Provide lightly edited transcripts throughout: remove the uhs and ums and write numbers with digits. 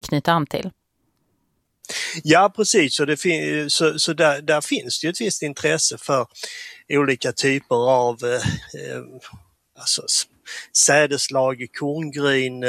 knyta an till. Ja, precis. Så där finns det ju ett visst intresse för olika typer av sädeslag, korngryn,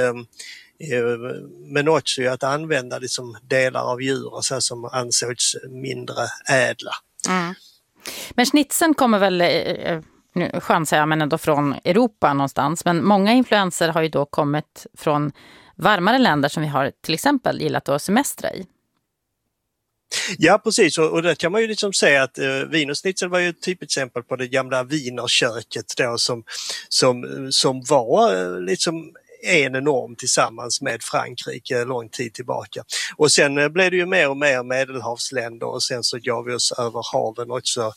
men också att använda liksom delar av djur så som ansågs mindre ädla. Mm. Men schnitzeln kommer väl, nu chansar jag, men ändå från Europa någonstans. Men många influenser har ju då kommit från varmare länder som vi har till exempel gillat att semestra i. Ja, precis. Och det kan man ju liksom säga att wienerschnitzel var ju ett typexempel på det gamla wienerköket då som var liksom en norm tillsammans med Frankrike lång tid tillbaka. Och sen blev det ju mer och mer medelhavsländer och sen så gav vi oss över haven också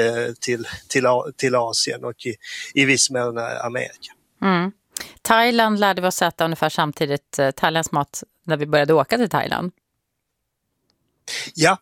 till Asien och i viss mån Amerika. Mm. Thailand lärde vi oss äta ungefär samtidigt thailändsk mat när vi började åka till Thailand. Ja,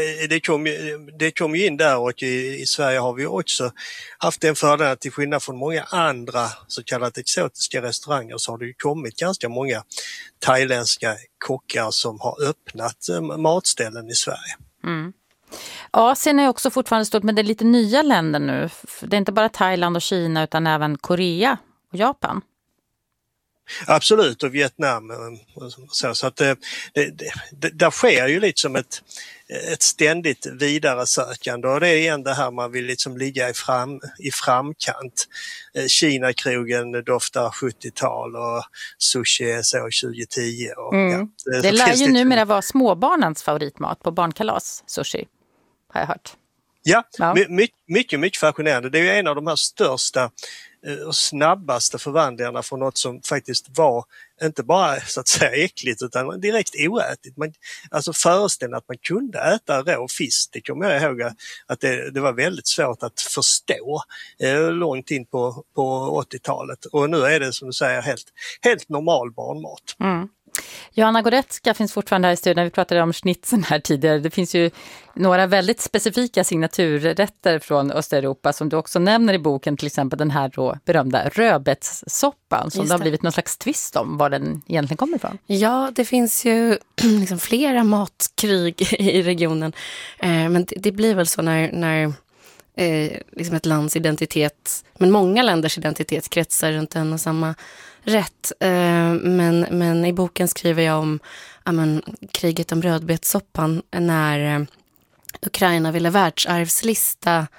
det kom ju in där och i Sverige har vi också haft en fördel att till skillnad från många andra så kallade exotiska restauranger så har det ju kommit ganska många thailändska kockar som har öppnat matställen i Sverige. Mm. Asien är också fortfarande stort, men det är lite nya länder nu. Det är inte bara Thailand och Kina utan även Korea och Japan. Absolut, och Vietnam. Så att där sker ju liksom ett ständigt vidaresökande och det är igen det här man vill liksom ligga i framkant. Kina-krogen doftar 70-tal och sushi är så 2010. Och, ja, det lär ju numera vara småbarnens favoritmat på barnkalas, sushi, har jag hört. Ja. Mycket fascinerande. Det är ju en av de här största och snabbaste förvandlingarna från något som faktiskt var inte bara så att säga äckligt utan direkt oätligt. Alltså föreställa att man kunde äta rå fisk, det kommer jag ihåg att det var väldigt svårt att förstå långt in på 80-talet. Och nu är det som du säger helt normal barnmat. Mm. Johanna Goretzka finns fortfarande här i studion. Vi pratade om schnitzeln här tidigare. Det finns ju några väldigt specifika signaturrätter från Östeuropa som du också nämner i boken. Till exempel den här då berömda rödbetssoppan som det har blivit någon slags tvist om var den egentligen kommer ifrån. Ja, det finns ju liksom flera matkrig i regionen. Men det blir väl så när liksom ett lands identitet, men många länders identitet kretsar runt en och samma rätt. Men i boken skriver jag om kriget om rödbetssoppan när Ukraina ville världsarvslista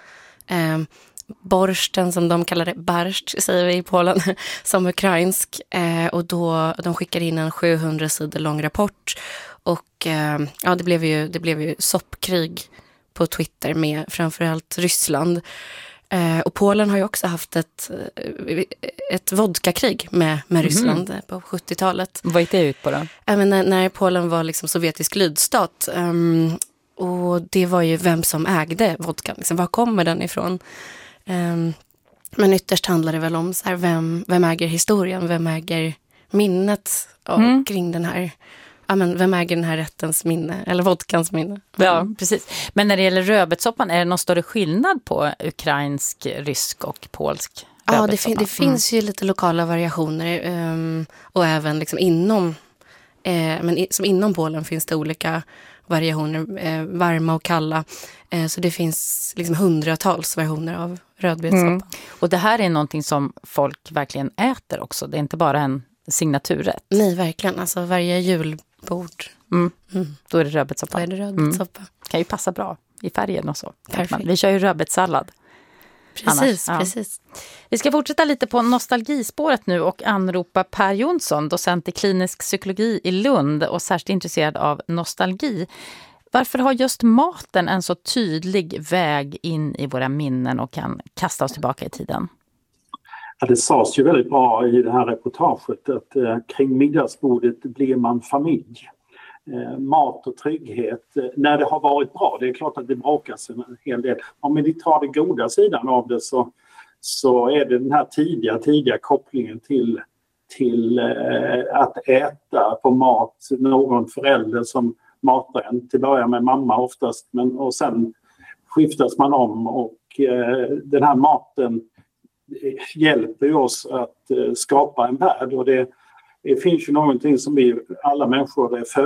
borsten, som de kallar det, barscht säger vi i Polen, som ukrainsk. Och då de skickade in en 700 sidor lång rapport och det blev ju soppkrig på Twitter med framförallt Ryssland. Och Polen har ju också haft ett vodkakrig med Ryssland på 70-talet. Vad gick det ut på då? När Polen var liksom sovjetisk lydstat. Och det var ju vem som ägde vodkan. Liksom, var kommer den ifrån? Men ytterst handlar det väl om så här, vem äger historien? Vem äger minnet kring den här? Vem äger den här rättens minne? Eller vodkans minne? Ja, precis. Men när det gäller rödbetssoppan, är det någon större skillnad på ukrainsk, rysk och polsk rödbetssoppa? Ja, det finns ju lite lokala variationer. Och även liksom inom Polen finns det olika variationer, varma och kalla. Så det finns liksom hundratals variationer av rödbetssoppa. Och det här är någonting som folk verkligen äter också. Det är inte bara en signaturrätt. Nej, verkligen. Alltså varje julbord. Då är det rödbetssoppa. Kan ju passa bra i färgen och så. Vi kör ju rödbetssallad. Precis. Vi ska fortsätta lite på nostalgispåret nu och anropa Per Jonsson, docent i klinisk psykologi i Lund och särskilt intresserad av nostalgi. Varför har just maten en så tydlig väg in i våra minnen och kan kasta oss tillbaka i tiden? Ja, det sades ju väldigt bra i det här reportaget att kring middagsbordet blir man familj. Mat och trygghet, när det har varit bra, det är klart att det bråkas en hel del. Om vi tar den goda sidan av det så är det den här tidiga kopplingen till att äta på mat, någon förälder som matar en, till början med mamma oftast, och sen skiftas man om och den här maten hjälper oss att skapa en värld och det finns ju någonting som vi alla människor är